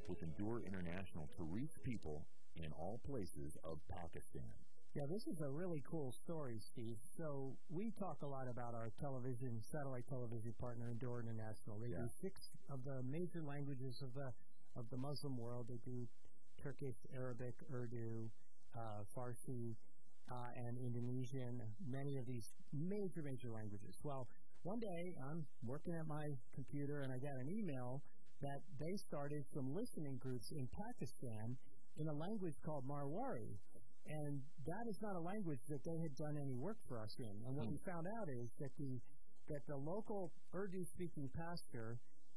partnership with Endure International to reach people in all places of Pakistan. Yeah, this is a really cool story, Steve. So we talk a lot about our satellite television partner, Endure International. They do 6 of the major languages of the Muslim world. They do Turkish, Arabic, Urdu, Farsi, and Indonesian, many of these major languages. Well, one day I'm working at my computer and I got an email that they started some listening groups in Pakistan in a language called Marwari. And that is not a language that they had done any work for us in. And what we found out is that the local Urdu-speaking pastor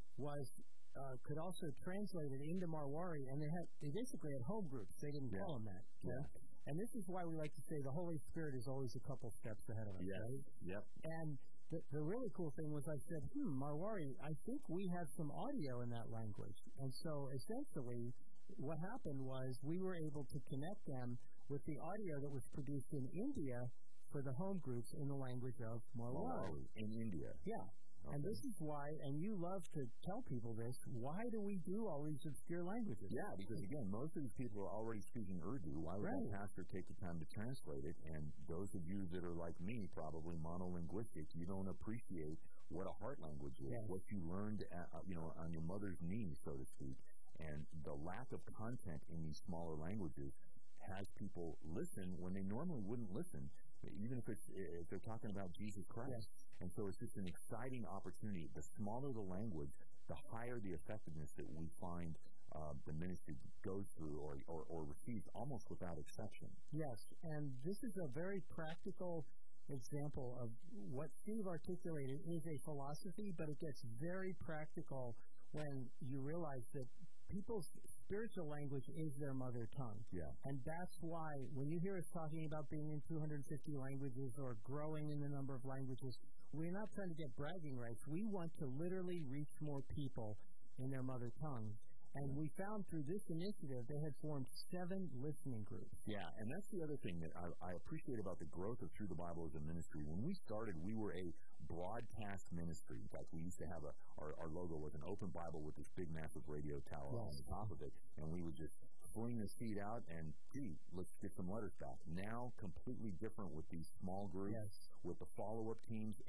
could also translate it into Marwari, and they basically had home groups. They didn't call them that. Yeah. And this is why we like to say the Holy Spirit is always a couple steps ahead of us, right? Yep. And the really cool thing was I said, Marwari, I think we have some audio in that language. And so essentially what happened was we were able to connect them with the audio that was produced in India for the home groups in the language of Marwari. In India. Yeah. Okay. And this is why, and you love to tell people this, why do we do all these obscure languages? Yeah, because again, most of these people are already speaking Urdu. Why would the pastor take the time to translate it? And those of you that are like me, probably monolinguistic, you don't appreciate what a heart language is, what you learned on your mother's knee, so to speak. And the lack of content in these smaller languages has people listen when they normally wouldn't listen, even if they're talking about Jesus Christ. Yes. And so it's just an exciting opportunity. The smaller the language, the higher the effectiveness that we find the ministry goes through or receives almost without exception. Yes, and this is a very practical example of what Steve articulated is a philosophy, but it gets very practical when you realize that people's spiritual language is their mother tongue. Yeah. And that's why when you hear us talking about being in 250 languages or growing in the number of languages, we're not trying to get bragging rights. We want to literally reach more people in their mother tongues. And we found through this initiative they had formed 7 listening groups. Yeah, and that's the other thing that I appreciate about the growth of Through the Bible as a ministry. When we started, we were a broadcast ministry. In fact, we used to have our logo was an open Bible with this big, massive radio tower on the top of it. And we would just fling the seed out and, let's get some letters back. Now, completely different with these small groups, with the follow-up teams